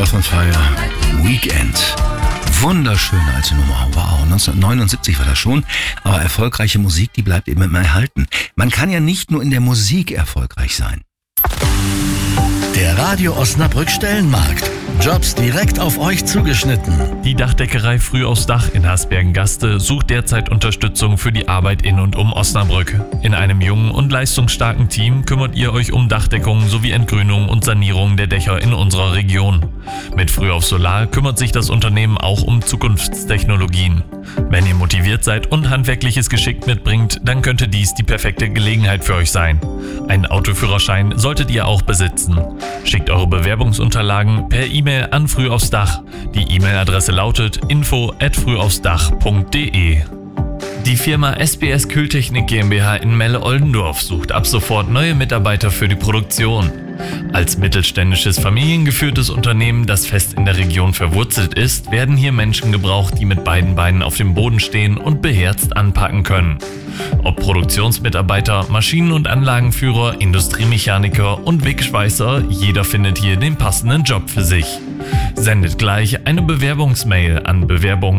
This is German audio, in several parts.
Earth on Fire, Weekend. Wunderschöne alte Nummer. Wow, 1979 war das schon. Aber erfolgreiche Musik, die bleibt eben immer erhalten. Man kann ja nicht nur in der Musik erfolgreich sein. Der Radio Osnabrück Stellenmarkt. Jobs direkt auf euch zugeschnitten. Die Dachdeckerei Früh aufs Dach in Hasbergen-Gaste sucht derzeit Unterstützung für die Arbeit in und um Osnabrück. In einem jungen und leistungsstarken Team kümmert ihr euch um Dachdeckung sowie Entgrünung und Sanierung der Dächer in unserer Region. Mit Früh auf Solar kümmert sich das Unternehmen auch um Zukunftstechnologien. Wenn ihr motiviert seid und handwerkliches Geschick mitbringt, dann könnte dies die perfekte Gelegenheit für euch sein. Einen Autoführerschein solltet ihr auch besitzen. Schickt eure Bewerbungsunterlagen per E-Mail an Früh aufs Dach. Die E-Mail-Adresse lautet info@frühaufsdach.de. Die Firma SBS Kühltechnik GmbH in Melle-Oldendorf sucht ab sofort neue Mitarbeiter für die Produktion. Als mittelständisches, familiengeführtes Unternehmen, das fest in der Region verwurzelt ist, werden hier Menschen gebraucht, die mit beiden Beinen auf dem Boden stehen und beherzt anpacken können. Ob Produktionsmitarbeiter, Maschinen- und Anlagenführer, Industriemechaniker und Wegschweißer, jeder findet hier den passenden Job für sich. Sendet gleich eine Bewerbungsmail an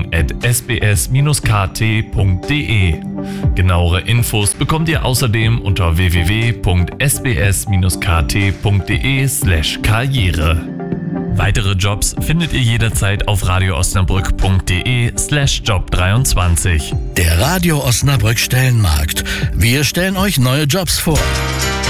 bewerbung@sbs-kt.de. Genauere Infos bekommt ihr außerdem unter www.sbs-kt.de/karriere. Weitere Jobs findet ihr jederzeit auf radioosnabrück.de/job23. Der Radio Osnabrück Stellenmarkt. Wir stellen euch neue Jobs vor.